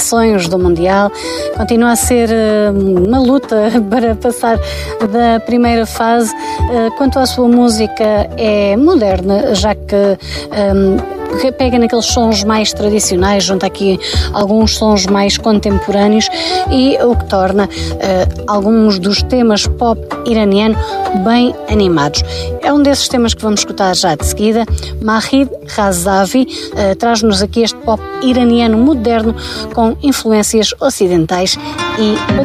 qualificações do Mundial. Continua a ser uma luta para passar da primeira fase. Quanto à sua música, é moderna, já que pega naqueles sons mais tradicionais, junta aqui alguns sons mais contemporâneos, e o que torna alguns dos temas pop iraniano bem animados. É um desses temas que vamos escutar já de seguida. Mahid Razavi traz-nos aqui este pop iraniano moderno com influências ocidentais e